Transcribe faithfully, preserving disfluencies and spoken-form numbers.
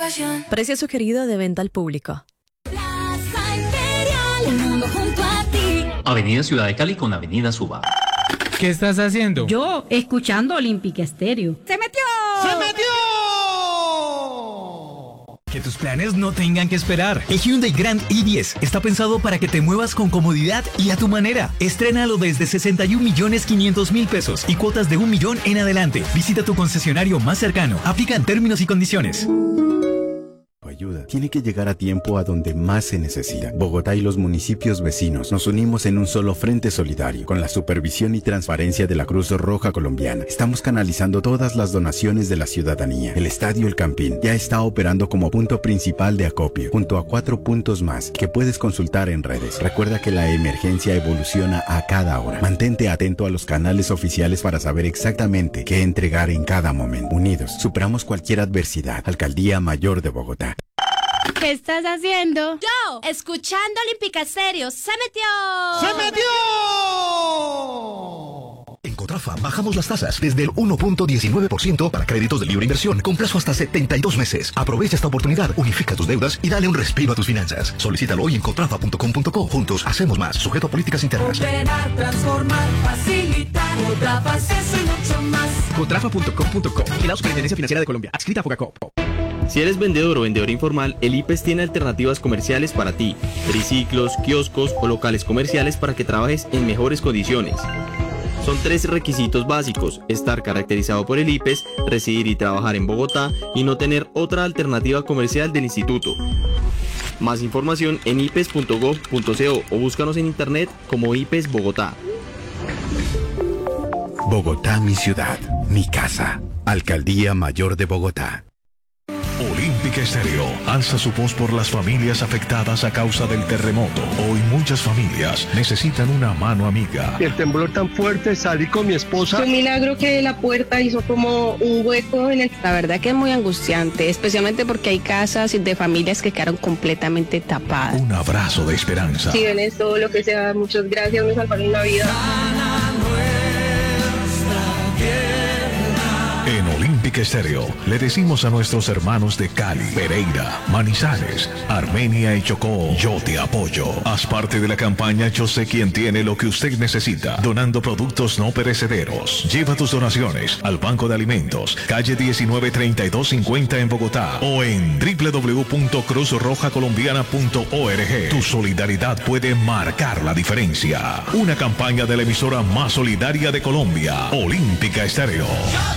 Precio sugerido de venta al público. Plaza Imperial, el mundo junto a ti. Avenida Ciudad de Cali con Avenida Suba. ¿Qué estás haciendo? Yo, escuchando Olympic Stereo. ¡Se metió! ¡Se metió! Que tus planes no tengan que esperar. El Hyundai Grand i diez está pensado para que te muevas con comodidad y a tu manera. Estrénalo desde sesenta y un millones quinientos mil pesos y cuotas de un millón en adelante. Visita tu concesionario más cercano. Aplican términos y condiciones. Ayuda tiene que llegar a tiempo a donde más se necesita. Bogotá y los municipios vecinos nos unimos en un solo frente solidario con la supervisión y transparencia de la Cruz Roja Colombiana. Estamos canalizando todas las donaciones de la ciudadanía. El Estadio El Campín ya está operando como punto principal de acopio, junto a cuatro puntos más que puedes consultar en redes. Recuerda que la emergencia evoluciona a cada hora. Mantente atento a los canales oficiales para saber exactamente qué entregar en cada momento. Unidos, superamos cualquier adversidad. Alcaldía Mayor de Bogotá. ¿Qué estás haciendo? Yo, escuchando Olympic Stereo. ¡Se metió! ¡Se metió! En Cotrafa bajamos las tasas desde el uno punto diecinueve por ciento para créditos de libre inversión con plazo hasta setenta y dos meses. Aprovecha esta oportunidad, unifica tus deudas y dale un respiro a tus finanzas. Solicítalo hoy en cotrafa punto com punto co. Juntos hacemos más, sujeto a políticas internas. Operar, transformar, facilitar. Cotrafa es eso y mucho más. cotrafa punto com punto co. Y la Superintendencia Financiera de Colombia. Adscrita a Fogacop. Si eres vendedor o vendedor informal, el I P E S tiene alternativas comerciales para ti. Triciclos, kioscos o locales comerciales para que trabajes en mejores condiciones. Son tres requisitos básicos: estar caracterizado por el I P E S, residir y trabajar en Bogotá y no tener otra alternativa comercial del instituto. Más información en i p e s punto gov punto co o búscanos en internet como I P E S Bogotá. Bogotá, mi ciudad, mi casa. Alcaldía Mayor de Bogotá. Olympic Stereo alza su voz por las familias afectadas a causa del terremoto. Hoy muchas familias necesitan una mano amiga. El temblor tan fuerte, salí con mi esposa. Fue un milagro que la puerta hizo como un hueco en el... La verdad que es muy angustiante, especialmente porque hay casas de familias que quedaron completamente tapadas. Un abrazo de esperanza. Si ven esto, lo que sea, muchas gracias, me salvaron la vida. En Olympic Stereo le decimos a nuestros hermanos de Cali, Pereira, Manizales, Armenia y Chocó: yo te apoyo. Haz parte de la campaña Yo sé quién tiene lo que usted necesita, donando productos no perecederos. Lleva tus donaciones al Banco de Alimentos, calle diecinueve treinta y dos cincuenta en Bogotá, o en w w w punto cruz roja colombiana punto org. Tu solidaridad puede marcar la diferencia. Una campaña de la emisora más solidaria de Colombia, Olímpica Stereo.